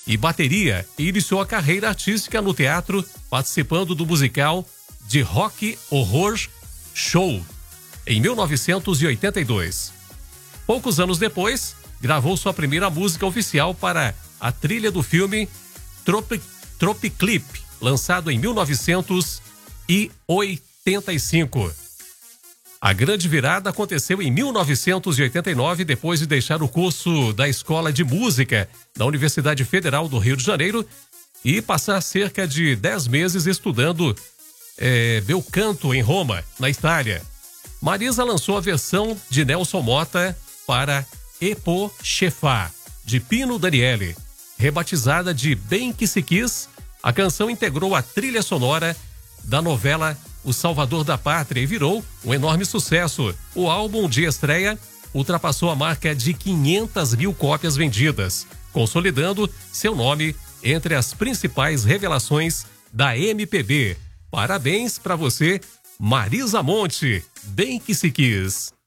e bateria e iniciou a carreira artística no teatro, participando do musical de Rock Horror Show, em 1982. Poucos anos depois, gravou sua primeira música oficial para a trilha do filme Tropiclip, lançado em 1985. A grande virada aconteceu em 1989, depois de deixar o curso da Escola de Música da Universidade Federal do Rio de Janeiro e passar cerca de 10 meses estudando bel canto em Roma, na Itália. Marisa lançou a versão de Nelson Motta para Epo Chefá, de Pino Daniele. Rebatizada de Bem Que Se Quis, a canção integrou a trilha sonora da novela O Salvador da Pátria e virou um enorme sucesso. O álbum de estreia ultrapassou a marca de 500 mil cópias vendidas, consolidando seu nome entre as principais revelações da MPB. Parabéns para você, Marisa Monte, Bem Que Se Quis.